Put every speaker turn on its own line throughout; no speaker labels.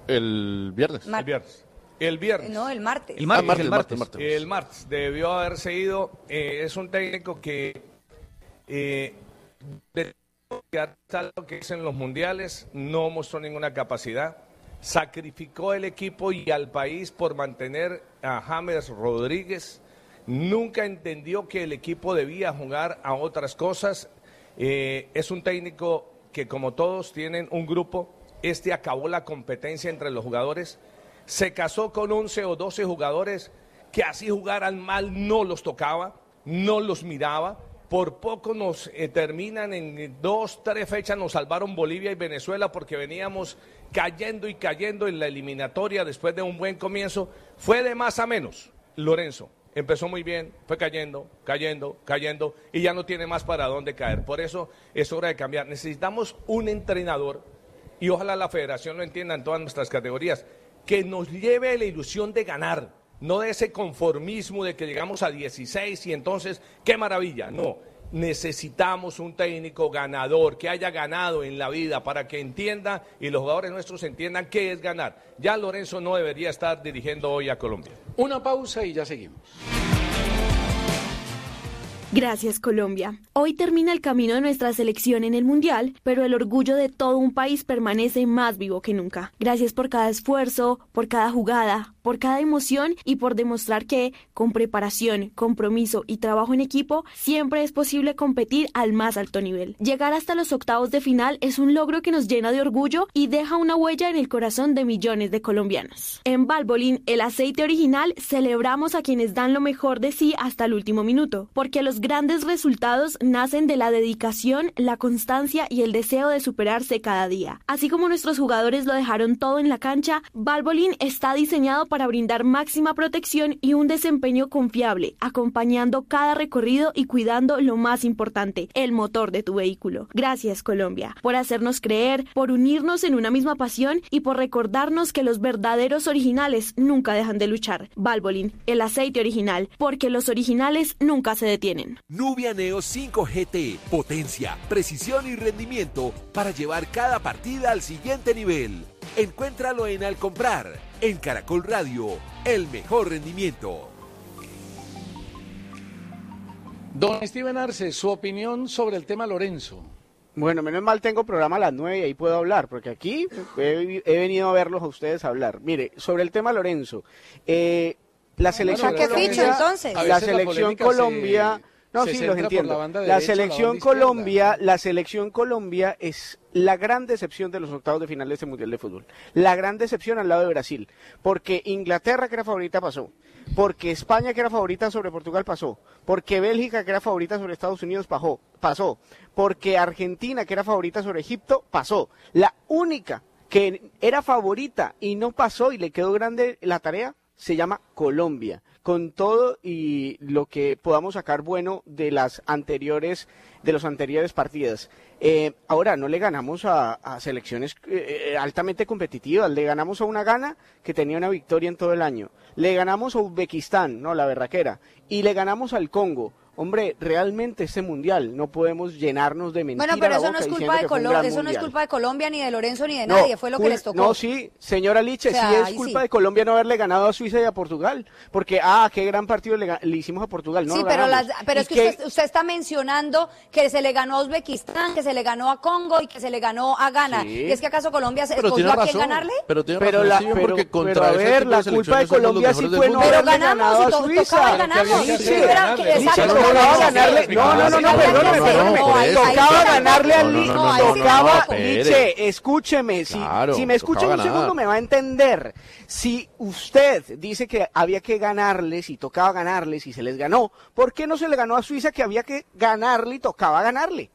El viernes.
El viernes.
No, el martes.
El martes debió haberse ido. Es un técnico que lo que es en los mundiales, no mostró ninguna capacidad. Sacrificó el equipo y al país por mantener a James Rodríguez. Nunca entendió que el equipo debía jugar a otras cosas. Es un técnico que, como todos, tienen un grupo. Acabó la competencia entre los jugadores. Se casó con 11 o 12 jugadores que así jugaran mal no los tocaba, no los miraba. Por poco nos terminan en 2, 3 fechas, nos salvaron Bolivia y Venezuela porque veníamos cayendo en la eliminatoria después de un buen comienzo. Fue de más a menos. Lorenzo empezó muy bien, fue cayendo y ya no tiene más para dónde caer. Por eso es hora de cambiar. Necesitamos un entrenador, y ojalá la federación lo entienda en todas nuestras categorías, que nos lleve a la ilusión de ganar, no de ese conformismo de que llegamos a 16 y entonces, ¡qué maravilla! No, necesitamos un técnico ganador, que haya ganado en la vida para que entienda y los jugadores nuestros entiendan qué es ganar. Ya Lorenzo no debería estar dirigiendo hoy a Colombia.
Una pausa y ya seguimos.
Gracias, Colombia. Hoy termina el camino de nuestra selección en el Mundial, pero el orgullo de todo un país permanece más vivo que nunca. Gracias por cada esfuerzo, por cada jugada, por cada emoción y por demostrar que, con preparación, compromiso y trabajo en equipo, siempre es posible competir al más alto nivel. Llegar hasta los octavos de final es un logro que nos llena de orgullo y deja una huella en el corazón de millones de colombianos. En Valvoline, el aceite original, celebramos a quienes dan lo mejor de sí hasta el último minuto, porque los grandes resultados nacen de la dedicación, la constancia y el deseo de superarse cada día. Así como nuestros jugadores lo dejaron todo en la cancha, Valvoline está diseñado para brindar máxima protección y un desempeño confiable, acompañando cada recorrido y cuidando lo más importante, el motor de tu vehículo. Gracias, Colombia, por hacernos creer, por unirnos en una misma pasión y por recordarnos que los verdaderos originales nunca dejan de luchar. Valvoline, el aceite original, porque los originales nunca se detienen.
Nubia Neo 5 GT, potencia, precisión y rendimiento para llevar cada partida al siguiente nivel. Encuéntralo en Al Comprar, en Caracol Radio, el mejor rendimiento.
Don Steven Arce, su opinión sobre el tema Lorenzo.
Bueno, menos mal tengo programa a las 9 y ahí puedo hablar, porque aquí he venido a verlos a ustedes hablar. Mire, sobre el tema Lorenzo, la selección Colombia, entonces. La selección Colombia, no, sí, los entiendo. La selección Colombia es la gran decepción de los octavos de final de este Mundial de Fútbol. La gran decepción al lado de Brasil, porque Inglaterra, que era favorita, pasó. Porque España, que era favorita sobre Portugal, pasó. Porque Bélgica, que era favorita sobre Estados Unidos, pasó. Porque Argentina, que era favorita sobre Egipto, pasó. La única que era favorita y no pasó y le quedó grande la tarea se llama Colombia. Con todo y lo que podamos sacar bueno de los anteriores partidas. Ahora no le ganamos a selecciones altamente competitivas, le ganamos a una Ghana que tenía una victoria en todo el año, le ganamos a Uzbekistán, no, la berraquera, y le ganamos al Congo. Hombre, realmente este mundial no podemos llenarnos de mentiras.
Bueno, pero eso no es culpa de Colombia, eso no es culpa de Colombia, ni de Lorenzo, ni de nadie, fue lo que les tocó.
No, sí, señora Liche, o sea, sí es culpa de Colombia no haberle ganado a Suiza y a Portugal, porque, qué gran partido le hicimos a Portugal, no. Sí,
pero es que usted está mencionando que se le ganó a Uzbekistán, que se le ganó a Congo y que se le ganó a Ghana. Sí. ¿Y es que acaso Colombia se escogió a quién ganarle?
Pero a ver,
la culpa de Colombia sí fue no haberle ganado a Suiza. Tocaba ganarle al Liche, escúcheme, si me escucha un segundo me va a entender. Si usted dice que había que ganarles y tocaba ganarles y se les ganó, ¿por qué no se le ganó a Suiza que había que ganarle y tocaba ganarle?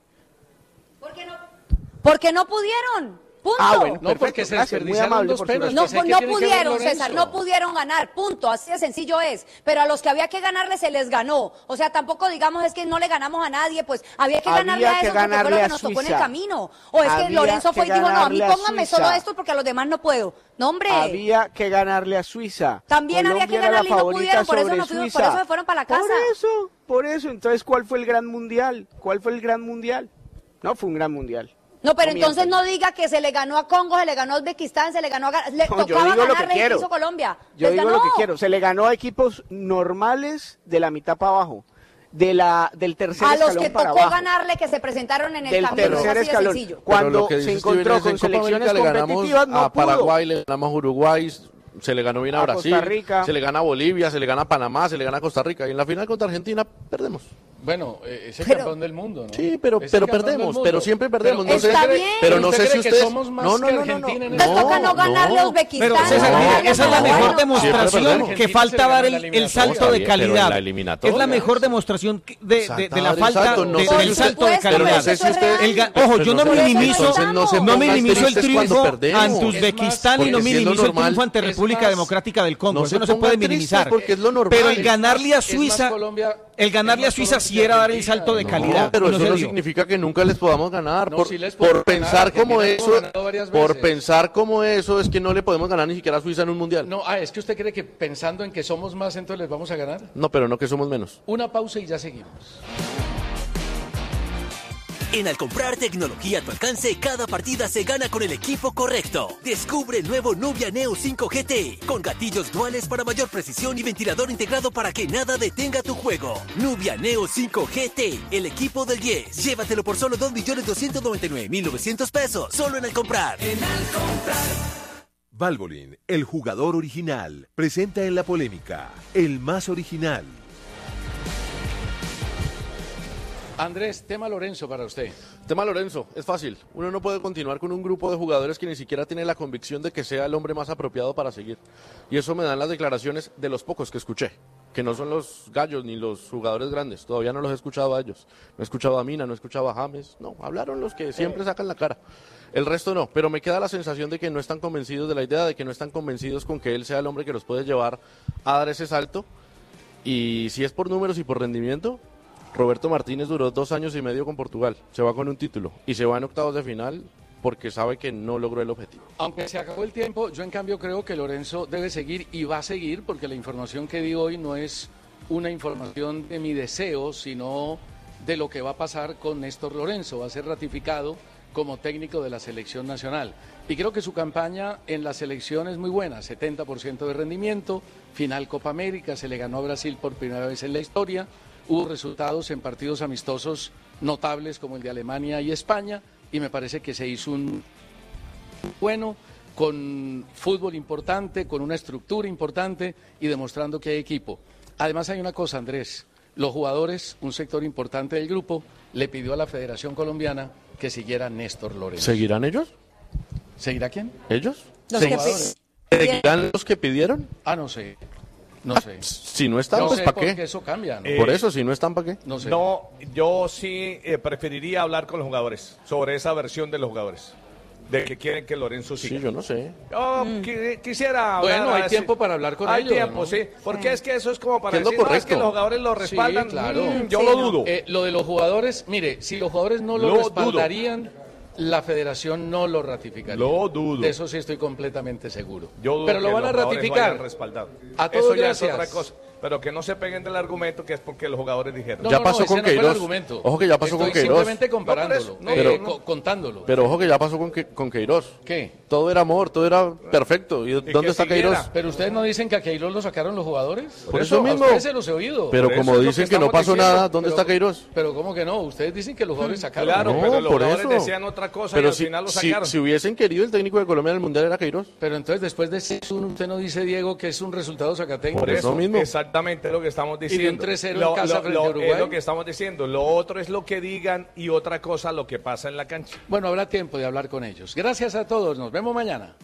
Porque no pudieron. Punto.
Bueno,
no, porque se desperdiciaron dos penas.
No pudieron, César, no pudieron ganar, punto, así de sencillo es. Pero a los que había que ganarle se les ganó. O sea, tampoco digamos es que no le ganamos a nadie, pues había que ganarle a esos porque fue lo que nos tocó en el camino. O es que Lorenzo fue y dijo, no, a mí pónganme solo esto porque a los demás no puedo. No, hombre.
Había que ganarle a Suiza.
También había que ganarle y no pudieron, por eso se fueron para la casa.
Por eso, entonces, ¿cuál fue el gran mundial? No fue un gran mundial.
No, pero entonces no diga que se le ganó a Congo, se le ganó a Uzbekistán, se le ganó a... Le tocaba ganarle el hizo Colombia.
Yo digo lo que quiero. Se le ganó a equipos normales de la mitad para abajo. Del tercer escalón para abajo.
A los que tocó ganarle, que se presentaron en el camino, así de sencillo.
Cuando se encontró con selecciones competitivas, no pudo.
A Paraguay, le ganamos a Uruguay, se le ganó bien a Brasil,
Costa Rica.
Se le gana a Bolivia, se le gana a Panamá, se le gana a Costa Rica. Y en la final contra Argentina perdemos.
Bueno, es el campeón del mundo, ¿no?
Sí, pero perdemos, pero siempre perdemos.
Pero, está bien.
Pero no sé si ustedes...
somos más que Argentina en
el mundo. Toca no ganarle a Uzbekistán.
Pero César, esa es la mejor demostración que falta dar el salto de calidad. Es la mejor demostración de la falta del salto de calidad. Ojo, yo no minimizo el triunfo ante Uzbekistán y no minimizo el triunfo ante República Democrática del Congo. Eso no se puede minimizar. Pero el ganarle a Suiza sí era dar el salto de calidad.
No, pero eso no significa que nunca les podamos ganar. Por pensar como eso, por pensar como eso es que no le podemos ganar ni siquiera a Suiza en un mundial.
No, es que usted cree que pensando en que somos más, entonces les vamos a ganar.
No, pero no que somos menos.
Una pausa y ya seguimos.
En Al comprar tecnología a tu alcance, cada partida se gana con el equipo correcto. Descubre el nuevo Nubia Neo 5 GT, con gatillos duales para mayor precisión y ventilador integrado para que nada detenga tu juego. Nubia Neo 5 GT, el equipo del 10. Llévatelo por solo 2.299.900 pesos, solo en Al comprar.
Valvoline, el jugador original, presenta en la polémica, el más original.
Andrés, tema Lorenzo para usted.
Tema Lorenzo, es fácil. Uno no puede continuar con un grupo de jugadores que ni siquiera tiene la convicción de que sea el hombre más apropiado para seguir. Y eso me dan las declaraciones de los pocos que escuché, que no son los gallos ni los jugadores grandes. Todavía no los he escuchado a ellos. No he escuchado a Mina, no he escuchado a James. No, hablaron los que siempre sacan la cara. El resto no, pero me queda la sensación de que no están convencidos de la idea, de que no están convencidos con que él sea el hombre que los puede llevar a dar ese salto. Y si es por números y por rendimiento, Roberto Martínez duró 2 años y medio con Portugal, se va con un título y se va en octavos de final porque sabe que no logró el objetivo.
Aunque se acabó el tiempo, yo en cambio creo que Lorenzo debe seguir y va a seguir porque la información que di hoy no es una información de mi deseo, sino de lo que va a pasar con Néstor Lorenzo. Va a ser ratificado como técnico de la selección nacional. Y creo que su campaña en la selección es muy buena, 70% de rendimiento, final Copa América, se le ganó a Brasil por primera vez en la historia. Hubo resultados en partidos amistosos notables como el de Alemania y España y me parece que se hizo un bueno, con fútbol importante, con una estructura importante y demostrando que hay equipo. Además hay una cosa, Andrés, los jugadores, un sector importante del grupo, le pidió a la Federación Colombiana que siguiera Néstor Lorenzo.
¿Seguirán ellos?
¿Seguirá quién?
¿Ellos?
¿Seguirán
los que pidieron?
No sé. No sé.
Si no están, pues ¿para qué?
Porque eso cambia, ¿no?
Por eso, si no están, ¿para qué?
No sé. No, yo sí preferiría hablar con los jugadores sobre esa versión de los jugadores. De que quieren que Lorenzo siga.
Sí, yo no sé.
Yo quisiera hablar.
Bueno, hay tiempo para hablar con ellos.
Hay tiempo, ¿no? Sí. Porque es que eso es como para
decir,
es que los jugadores lo respaldan.
Sí, claro.
Yo lo dudo.
Lo de los jugadores, mire, si los jugadores no lo respaldarían, la Federación no lo ratificaría.
Lo dudo.
De eso sí estoy completamente seguro.
Yo dudo.
Pero lo van a ratificar.
A todos eso ya gracias. Es otra cosa. Pero que no se peguen del argumento que es porque los jugadores dijeron.
Ya pasó con Queiroz.
Ojo
que ya pasó con Queiroz.
Simplemente comparándolo, contándolo.
Pero ojo que ya pasó con Queiroz.
¿Qué?
Todo era amor, todo era perfecto. ¿Y dónde está Queiroz?
Pero ustedes no dicen que a Queiroz lo sacaron los jugadores.
Por eso mismo.
A ustedes se los he oído.
Pero como dicen que no pasó nada, ¿dónde está Queiroz?
Pero ¿cómo que no? Ustedes dicen que los jugadores sacaron.
Claro, pero los jugadores decían otra cosa y al final lo sacaron.
Si hubiesen querido, el técnico de Colombia en el Mundial era Queiroz.
Pero entonces después de 6-1, usted no dice, Diego, que es un resultado zacateco.
Por eso mismo. Exactamente lo que estamos diciendo.
Y un 3-0 en casa frente a Uruguay.
Es lo que estamos diciendo. Lo otro es lo que digan y otra cosa lo que pasa en la cancha.
Bueno, habrá tiempo de hablar con ellos. Gracias a todos. Nos vemos mañana.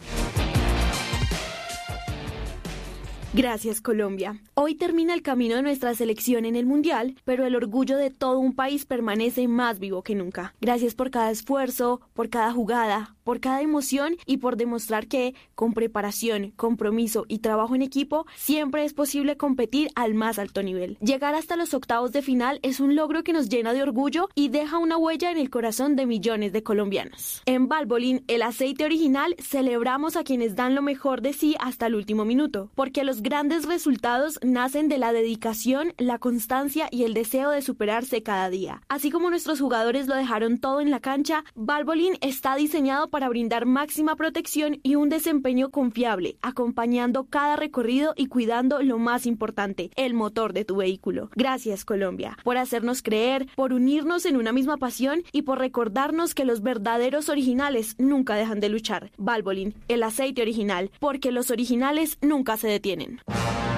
Gracias, Colombia. Hoy termina el camino de nuestra selección en el Mundial, pero el orgullo de todo un país permanece más vivo que nunca. Gracias por cada esfuerzo, por cada jugada, por cada emoción y por demostrar que, con preparación, compromiso y trabajo en equipo, siempre es posible competir al más alto nivel. Llegar hasta los octavos de final es un logro que nos llena de orgullo y deja una huella en el corazón de millones de colombianos. En Valvoline, el aceite original, celebramos a quienes dan lo mejor de sí hasta el último minuto, porque los Los grandes resultados nacen de la dedicación, la constancia y el deseo de superarse cada día. Así como nuestros jugadores lo dejaron todo en la cancha, Valvoline está diseñado para brindar máxima protección y un desempeño confiable, acompañando cada recorrido y cuidando lo más importante, el motor de tu vehículo. Gracias, Colombia, por hacernos creer, por unirnos en una misma pasión y por recordarnos que los verdaderos originales nunca dejan de luchar. Valvoline, el aceite original, porque los originales nunca se detienen.